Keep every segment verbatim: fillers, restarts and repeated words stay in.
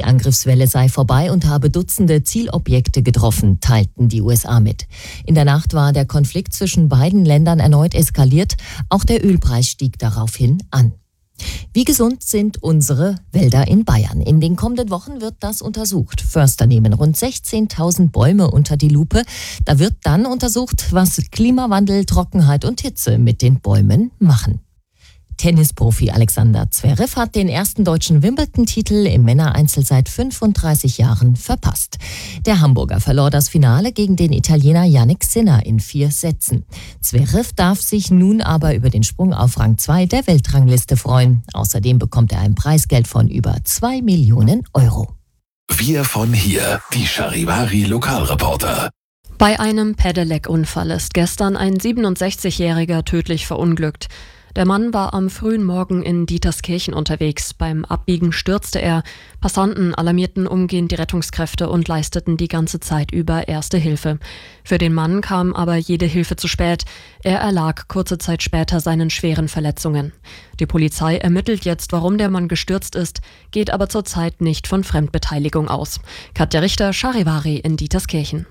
Houthi-Angriffswelle sei vorbei und habe Dutzende Zielobjekte getroffen, teilten die U S A mit. In der Nacht war der Konflikt zwischen beiden Ländern erneut eskaliert. Auch der Ölpreis stieg daraufhin an. Wie gesund sind unsere Wälder in Bayern? In den kommenden Wochen wird das untersucht. Förster nehmen rund sechzehntausend Bäume unter die Lupe. Da wird dann untersucht, was Klimawandel, Trockenheit und Hitze mit den Bäumen machen. Tennisprofi Alexander Zverev hat den ersten deutschen Wimbledon-Titel im Männereinzel seit fünfunddreißig Jahren verpasst. Der Hamburger verlor das Finale gegen den Italiener Jannik Sinner in vier Sätzen. Zverev darf sich nun aber über den Sprung auf Rang zwei der Weltrangliste freuen. Außerdem bekommt er ein Preisgeld von über zwei Millionen Euro. Wir von hier, die Charivari Lokalreporter. Bei einem Pedelec-Unfall ist gestern ein siebenundsechzigjähriger tödlich verunglückt. Der Mann war am frühen Morgen in Dieterskirchen unterwegs. Beim Abbiegen stürzte er. Passanten alarmierten umgehend die Rettungskräfte und leisteten die ganze Zeit über Erste Hilfe. Für den Mann kam aber jede Hilfe zu spät. Er erlag kurze Zeit später seinen schweren Verletzungen. Die Polizei ermittelt jetzt, warum der Mann gestürzt ist, geht aber zurzeit nicht von Fremdbeteiligung aus. Katja Richter, Charivari in Dieterskirchen.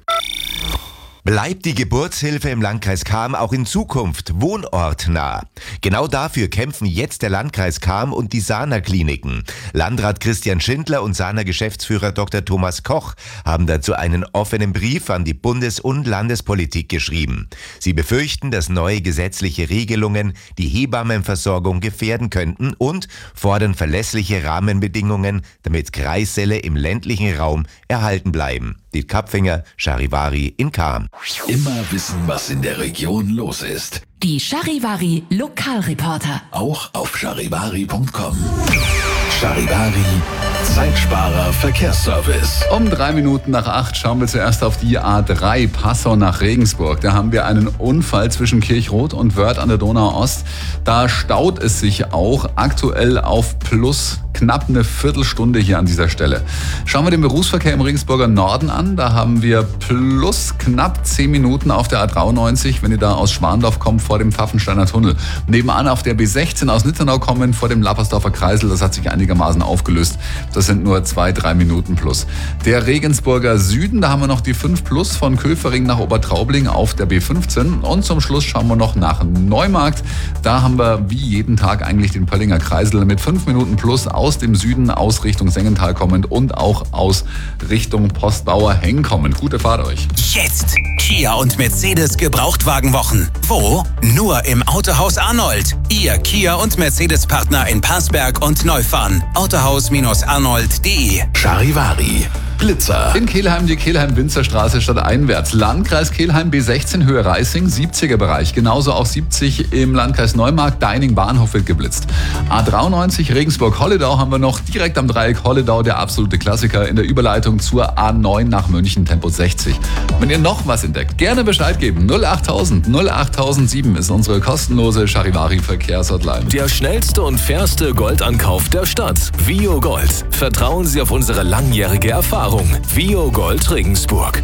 Bleibt die Geburtshilfe im Landkreis Cham auch in Zukunft wohnortnah? Genau dafür kämpfen jetzt der Landkreis Cham und die Sana Kliniken. Landrat Christian Schindler und Sana Geschäftsführer Doktor Thomas Koch haben dazu einen offenen Brief an die Bundes- und Landespolitik geschrieben. Sie befürchten, dass neue gesetzliche Regelungen die Hebammenversorgung gefährden könnten und fordern verlässliche Rahmenbedingungen, damit Kreissäle im ländlichen Raum erhalten bleiben. Die Kapfinger, Charivari in Cham. Immer wissen, was in der Region los ist. Die Charivari Lokalreporter. Auch auf charivari punkt com. Charivari, Zeitsparer Verkehrsservice. Um drei Minuten nach acht schauen wir zuerst auf die A drei Passau nach Regensburg. Da haben wir einen Unfall zwischen Kirchroth und Wörth an der Donau-Ost. Da staut es sich auch aktuell auf plus knapp eine Viertelstunde hier an dieser Stelle. Schauen wir den Berufsverkehr im Regensburger Norden an. Da haben wir plus knapp zehn Minuten auf der A dreiundneunzig, wenn ihr da aus Schwandorf kommt, vor dem Pfaffensteiner Tunnel. Nebenan auf der B sechzehn aus Nittenau kommen, vor dem Lappersdorfer Kreisel. Das hat sich einigermaßen aufgelöst. Das sind nur zwei, drei Minuten plus. Der Regensburger Süden, da haben wir noch die fünf plus von Köfering nach Obertraubling auf der B fünfzehn. Und zum Schluss schauen wir noch nach Neumarkt. Da haben wir wie jeden Tag eigentlich den Pöllinger Kreisel mit fünf Minuten plus aus dem Süden, aus Richtung Sengenthal kommend und auch aus Richtung Postbauer Heng kommend. Gute Fahrt euch. Jetzt Kia und Mercedes Gebrauchtwagenwochen. Wo? Nur im Autohaus Arnold. Ihr Kia und Mercedes Partner in Parsberg und Neufahren. autohaus arnold punkt de. Charivari, Blitzer. In Kelheim die Kelheim-Winzerstraße stadteinwärts. Landkreis Kelheim B sechzehn Höhe Reising, siebziger Bereich. Genauso auch siebzig im Landkreis Neumarkt, Deining Bahnhof wird geblitzt. A dreiundneunzig Regensburg-Holledau haben wir noch direkt am Dreieck Holledau, der absolute Klassiker in der Überleitung zur A neun nach München, Tempo sechzig. Wenn ihr noch was entdeckt, gerne Bescheid geben. null achttausend null achttausendsieben ist unsere kostenlose Charivari-Verkehrshotline. Der schnellste und fairste Goldankauf der Stadt. Vio Gold. Vertrauen Sie auf unsere langjährige Erfahrung. Vio Gold Regensburg.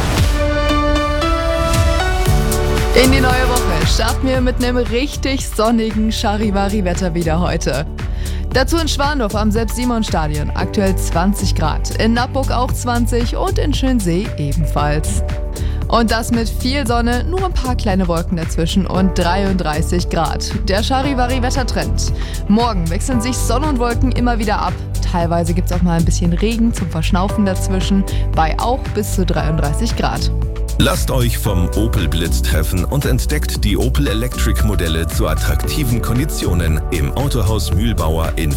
In die neue Woche starten wir mit einem richtig sonnigen Charivari-Wetter wieder heute. Dazu in Schwandorf am Sepp-Simon-Stadion aktuell zwanzig Grad, in Nappburg auch zwanzig und in Schönsee ebenfalls. Und das mit viel Sonne, nur ein paar kleine Wolken dazwischen und dreiunddreißig Grad. Der Charivari-Wettertrend. Morgen wechseln sich Sonne und Wolken immer wieder ab. Teilweise gibt es auch mal ein bisschen Regen zum Verschnaufen dazwischen, bei auch bis zu dreiunddreißig Grad. Lasst euch vom Opel Blitz treffen und entdeckt die Opel Electric Modelle zu attraktiven Konditionen im Autohaus Mühlbauer in